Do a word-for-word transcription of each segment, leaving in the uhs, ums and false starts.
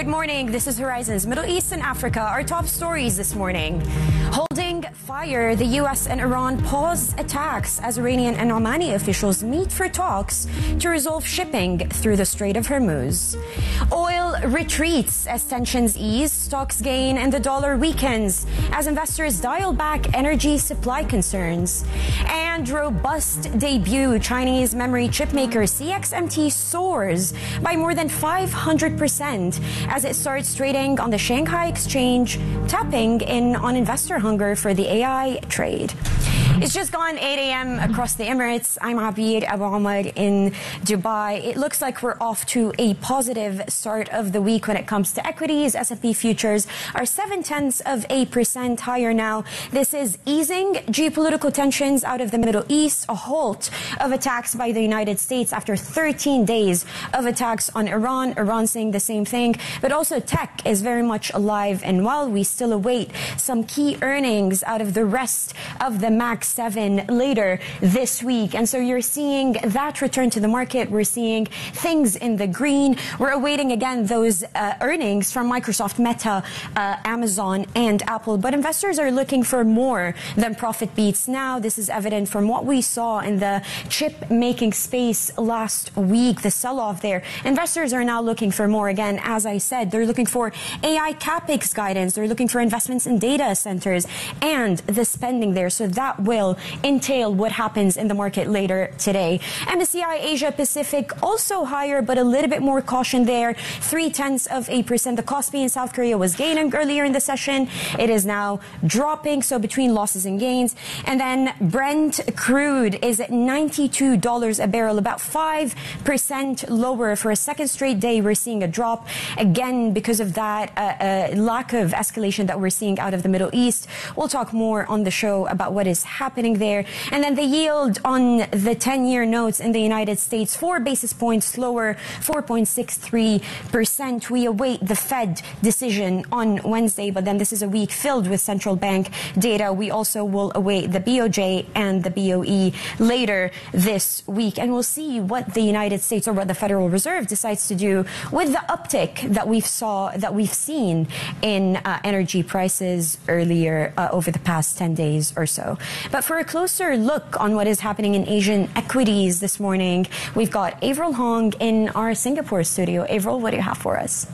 Good morning. This is Horizons Middle East and Africa. Our top stories this morning. Holding fire, the U S and Iran pause attacks as Iranian and Omani officials meet for talks to resolve shipping through the Strait of Hormuz. Oil retreats as tensions ease, stocks gain, and the dollar weakens as investors dial back energy supply concerns. And robust debut, Chinese memory chipmaker C X M T soars by more than five hundred percent as it starts trading on the Shanghai Exchange, tapping in on investor hunger for the A I trade. It's just gone eight a m across the Emirates. I'm Abir Abu Omar in Dubai. It looks like we're off to a positive start of the week when it comes to equities. S and P futures are seven tenths of a percent higher now. This is easing geopolitical tensions out of the Middle East, a halt of attacks by the United States after thirteen days of attacks on Iran. Iran saying the same thing, but also tech is very much alive and well. We still await some key earnings out of the rest of the Max seven later this week. And so you're seeing that return to the market. We're seeing things in the green. We're awaiting again those uh, earnings from Microsoft, Meta, uh, Amazon, and Apple. But investors are looking for more than profit beats now. This is evident from what we saw in the chip making space last week, the sell-off there. Investors are now looking for more. Again, as I said, they're looking for A I CapEx guidance. They're looking for investments in data centers and the spending there. So that will entail what happens in the market later today. M S C I Asia Pacific also higher, but a little bit more caution there. Three tenths of a percent. The Kospi in South Korea was gaining earlier in the session. It is now dropping. So between losses and gains. And then Brent crude is at ninety-two dollars a barrel, about five percent lower for a second straight day. We're seeing a drop again because of that uh, uh, lack of escalation that we're seeing out of the Middle East. We'll talk more on the show about what is happening there. And then the yield on the ten-year notes in the United States, four basis points lower, four point six three percent. We await the Fed decision on Wednesday, but then this is a week filled with central bank data. We also will await the B O J and the B O E later this week. And we'll see what the United States or what the Federal Reserve decides to do with the uptick that we've saw, that we've seen in uh, energy prices earlier uh, over the past ten days or so. But for a closer look on what is happening in Asian equities this morning, we've got Avril Hong in our Singapore studio. Avril, what do you have for us?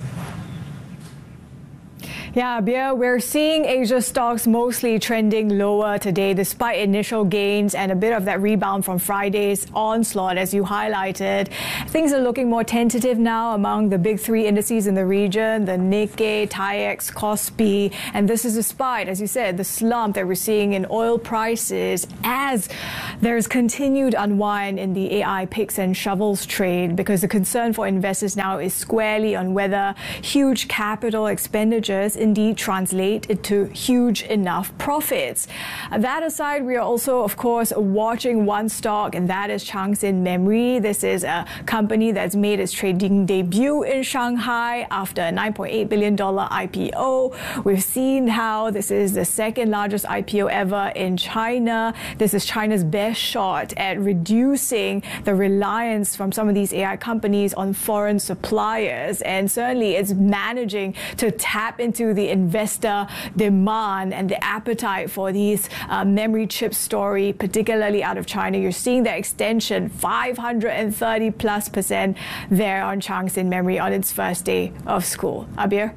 Yeah, Bia, we're seeing Asia stocks mostly trending lower today despite initial gains and a bit of that rebound from Friday's onslaught, as you highlighted. Things are looking more tentative now among the big three indices in the region, the Nikkei, TAIEX, Kospi, and this is despite, as you said, the slump that we're seeing in oil prices as there's continued unwind in the A I picks and shovels trade, because the concern for investors now is squarely on whether huge capital expenditures indeed translate into huge enough profits. That aside, we are also, of course, watching one stock, and that is Changxin Memory. This is a company that's made its trading debut in Shanghai after a nine point eight billion dollars I P O. We've seen how this is the second largest I P O ever in China. This is China's best shot at reducing the reliance from some of these A I companies on foreign suppliers, and certainly it's managing to tap into the investor demand and the appetite for these uh, memory chip story, particularly out of China. You're seeing the extension five hundred thirty plus percent there on Changxin Memory on its first day of school. Abir?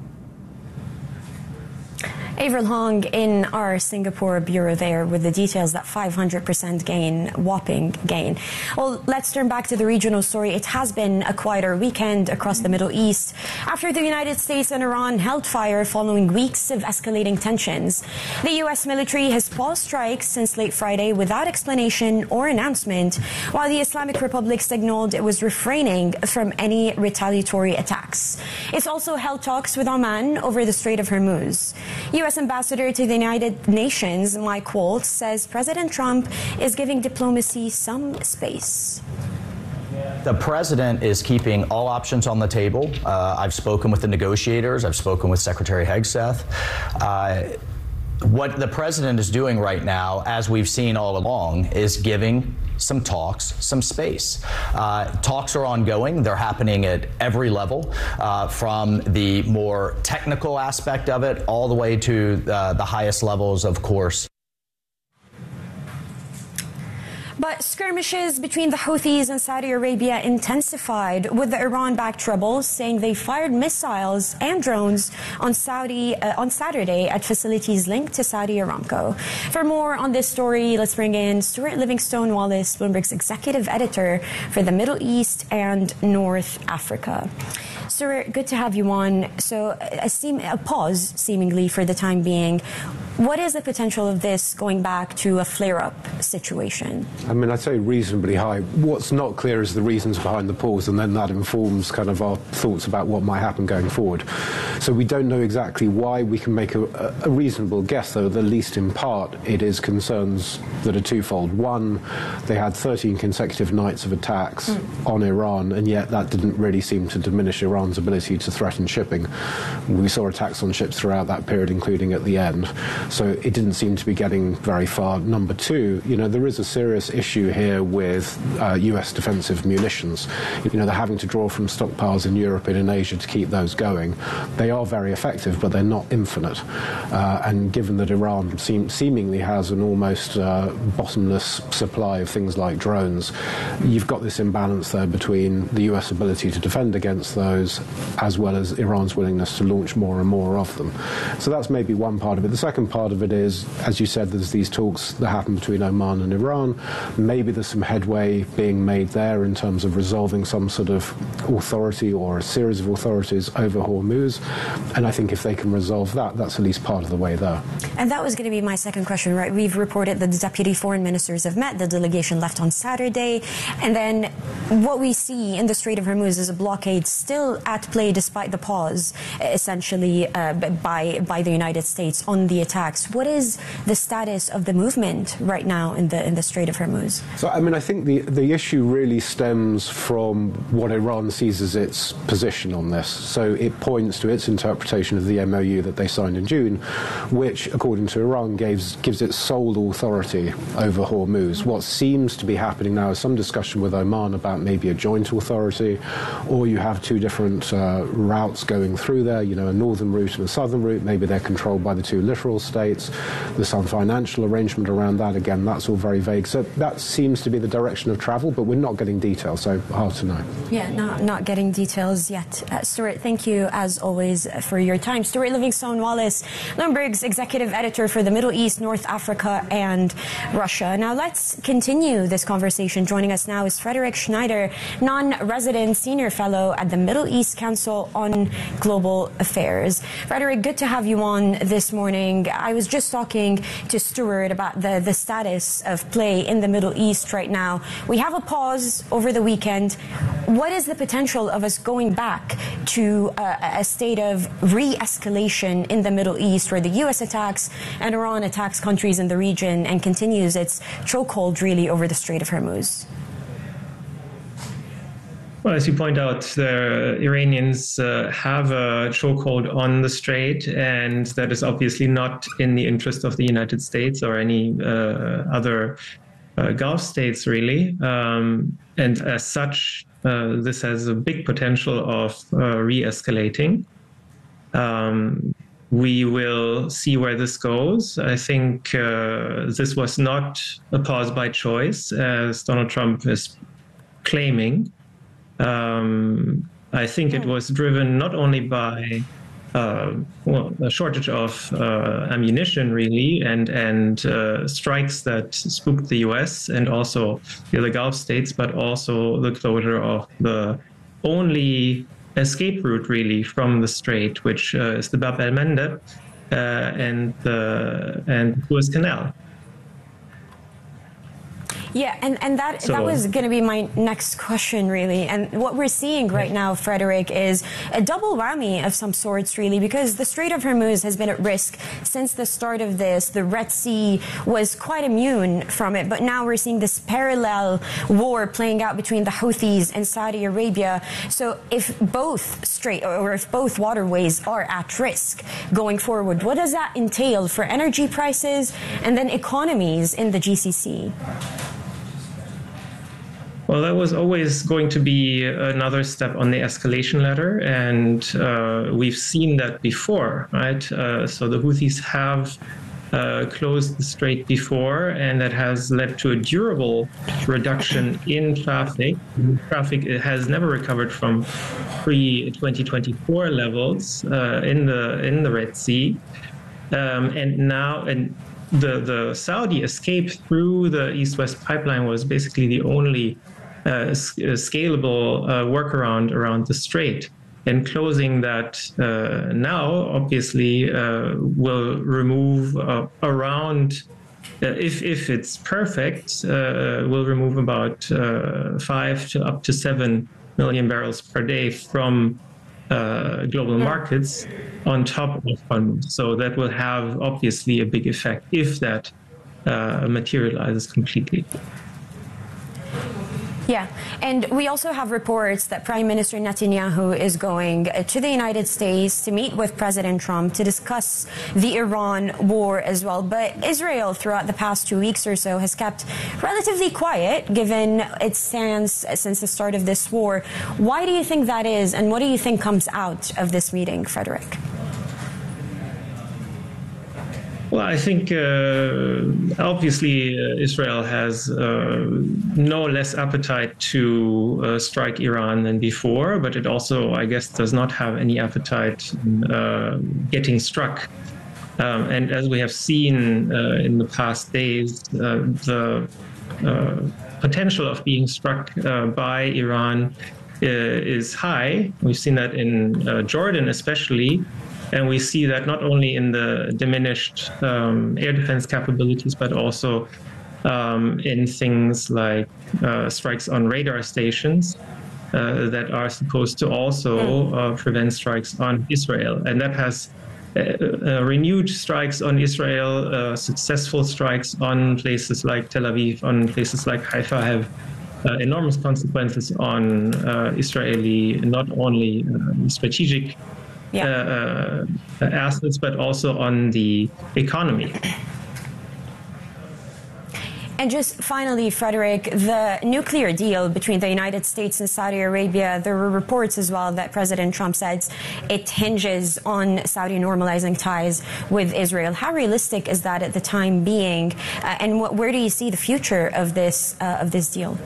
Avril Hong in our Singapore bureau there with the details, that five hundred percent gain, whopping gain. Well, let's turn back to the regional story. It has been a quieter weekend across the Middle East after the United States and Iran held fire following weeks of escalating tensions. The U S military has paused strikes since late Friday without explanation or announcement, while the Islamic Republic signaled it was refraining from any retaliatory attacks. It's also held talks with Oman over the Strait of Hormuz. U S Ambassador to the United Nations, Mike Waltz, says President Trump is giving diplomacy some space. The president is keeping all options on the table. Uh, I've spoken with the negotiators. I've spoken with Secretary Hegseth. Uh, what the president is doing right now, as we've seen all along, is giving some talks, some space. Uh, talks are ongoing. They're happening at every level, uh, from the more technical aspect of it all the way to uh, the highest levels, of course. But skirmishes between the Houthis and Saudi Arabia intensified, with the Iran-backed rebels saying they fired missiles and drones on Saudi uh, on Saturday at facilities linked to Saudi Aramco. For more on this story, let's bring in Stuart Livingstone Wallace, Bloomberg's executive editor for the Middle East and North Africa. Stuart, good to have you on. So a, seem, a pause, seemingly, for the time being. What is the potential of this going back to a flare-up situation? I mean, I'd say reasonably high. What's not clear is the reasons behind the pause, and then that informs kind of our thoughts about what might happen going forward. So we don't know exactly why. We can make a, a reasonable guess, though, at least in part, it is concerns that are twofold. One, they had thirteen consecutive nights of attacks mm. on Iran, and yet that didn't really seem to diminish Iran's ability to threaten shipping. We saw attacks on ships throughout that period, including at the end. So it didn't seem to be getting very far. Number two, you know, there is a serious issue here with uh, U S defensive munitions. You know, they're having to draw from stockpiles in Europe and in Asia to keep those going. They are very effective, but they're not infinite. Uh, and given that Iran seem, seemingly has an almost uh, bottomless supply of things like drones, you've got this imbalance there between the U S ability to defend against those as well as Iran's willingness to launch more and more of them. So that's maybe one part of it. The second part of it is, as you said, there's these talks that happen between Oman and Iran. Maybe there's some headway being made there in terms of resolving some sort of authority or a series of authorities over Hormuz. And I think if they can resolve that, that's at least part of the way there. And that was going to be my second question, right? We've reported that the deputy foreign ministers have met. The delegation left on Saturday. And then what we see in the Strait of Hormuz is a blockade still at play despite the pause, essentially, uh, by, by the United States on the attacks. What is the status of the movement right now in the in the Strait of Hormuz? So, I mean, I think the, the issue really stems from what Iran sees as its position on this. So it points to its interpretation of the M O U that they signed in June, which, according to Iran, gives, gives it sole authority over Hormuz. What seems to be happening now is some discussion with Oman about maybe a joint authority, or you have two different uh, routes going through there, you know, a northern route and a southern route. Maybe they're controlled by the two littoral states. There's some financial arrangement around that. Again, that's all very vague. So that seems to be the direction of travel, but we're not getting details, so hard to know. Yeah, not, not getting details yet. Uh, Stuart, thank you, as always, for your time. Stuart Livingstone Wallace, Bloomberg's executive editor for the Middle East, North Africa, and Russia. Now, let's continue this conversation. Joining us now is Frederick Schneider, non-resident senior fellow at the Middle East Council on Global Affairs. Frederick, good to have you on this morning. I was just talking to Stuart about the, the status of play in the Middle East right now. We have a pause over the weekend. What is the potential of us going back to a, a state of re-escalation in the Middle East, where the U S attacks and Iran attacks countries in the region and continues its chokehold, really, over the Strait of Hormuz? Well, as you point out, the Iranians uh, have a chokehold on the strait, and that is obviously not in the interest of the United States or any uh, other uh, Gulf states, really. Um, and as such, uh, this has a big potential of uh, re-escalating. Um, we will see where this goes. I think uh, this was not a pause by choice, as Donald Trump is claiming. Um, I think it was driven not only by uh, well, a shortage of uh, ammunition, really, and and uh, strikes that spooked the U S and also the other Gulf states, but also the closure of the only escape route, really, from the strait, which uh, is the Bab el-Mandeb uh, and the and Suez Canal. Yeah, and, and that so, that was going to be my next question, really. And what we're seeing right now, Frederick, is a double whammy of some sorts, really, because the Strait of Hormuz has been at risk since the start of this. The Red Sea was quite immune from it, but now we're seeing this parallel war playing out between the Houthis and Saudi Arabia. So if both strait or if both waterways are at risk going forward, what does that entail for energy prices and then economies in the G C C? Well, that was always going to be another step on the escalation ladder, and uh, we've seen that before, right? Uh, so the Houthis have uh, closed the strait before, and that has led to a durable reduction in traffic. Traffic has never recovered from pre twenty twenty-four levels uh, in the in the Red Sea, um, and now and. The, the Saudi escape through the East-West pipeline was basically the only uh, scalable uh, workaround around the strait. And closing that uh, now, obviously, uh, will remove uh, around, uh, if, if it's perfect, uh, will remove about uh, five to up to seven million barrels per day from Uh, global markets on top of Hormuz. So that will have obviously a big effect if that uh, materializes completely. Yeah, and we also have reports that Prime Minister Netanyahu is going to the United States to meet with President Trump to discuss the Iran war as well. But Israel, throughout the past two weeks or so, has kept relatively quiet, given its stance since the start of this war. Why do you think that is, and what do you think comes out of this meeting, Frederick? Well, I think uh, obviously uh, Israel has uh, no less appetite to uh, strike Iran than before, but it also, I guess, does not have any appetite in uh, getting struck. Um, and as we have seen uh, in the past days, uh, the uh, potential of being struck uh, by Iran uh, is high. We've seen that in uh, Jordan especially. And we see that not only in the diminished um, air defense capabilities, but also um, in things like uh, strikes on radar stations uh, that are supposed to also uh, prevent strikes on Israel. And that has uh, uh, renewed strikes on Israel, uh, successful strikes on places like Tel Aviv, on places like Haifa have uh, enormous consequences on uh, Israeli, not only uh, strategic Yeah. Uh, uh, assets, but also on the economy. And just finally, Frederick, the nuclear deal between the United States and Saudi Arabia, there were reports as well that President Trump said it hinges on Saudi normalizing ties with Israel. How realistic is that at the time being? Uh, and what, where do you see the future of this, uh, of this deal?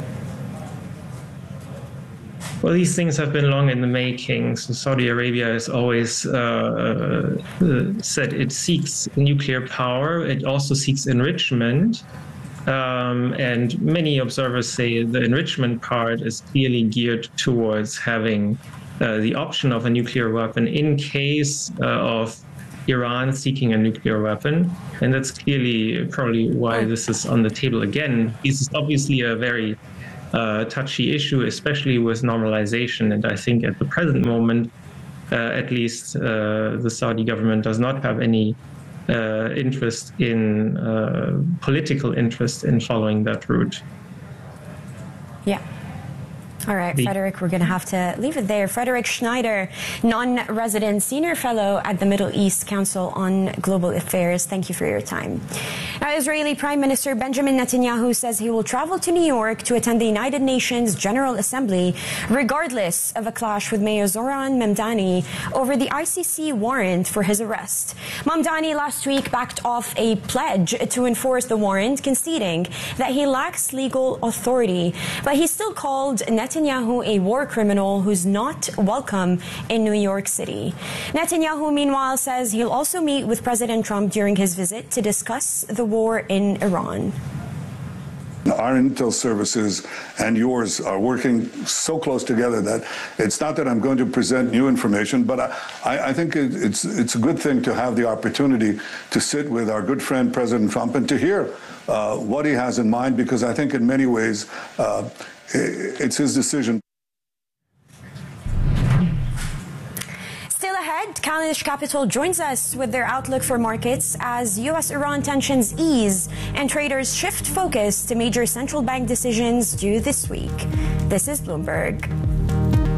Well, these things have been long in the making. So Saudi Arabia has always uh, uh, said it seeks nuclear power. It also seeks enrichment. Um, and many observers say the enrichment part is clearly geared towards having uh, the option of a nuclear weapon in case uh, of Iran seeking a nuclear weapon. And that's clearly probably why this is on the table again. This is obviously a very Uh, touchy issue, especially with normalization. And I think at the present moment, uh, at least uh, the Saudi government does not have any uh, interest in uh, political interest in following that route. Yeah. All right, Frederick, we're going to have to leave it there. Frederick Schneider, non-resident senior fellow at the Middle East Council on Global Affairs. Thank you for your time. Now, Israeli Prime Minister Benjamin Netanyahu says he will travel to New York to attend the United Nations General Assembly, regardless of a clash with Mayor Zoran Mamdani over the I C C warrant for his arrest. Mamdani last week backed off a pledge to enforce the warrant, conceding that he lacks legal authority. But he still called Netanyahu a war criminal who's not welcome in New York City. Netanyahu, meanwhile, says he'll also meet with President Trump during his visit to discuss the war in Iran. Our intel services and yours are working so close together that it's not that I'm going to present new information, but I, I think it's, it's a good thing to have the opportunity to sit with our good friend President Trump and to hear uh, what he has in mind, because I think in many ways uh, it's his decision. Still ahead, Kalish Capital joins us with their outlook for markets as U S Iran tensions ease and traders shift focus to major central bank decisions due this week. This is Bloomberg.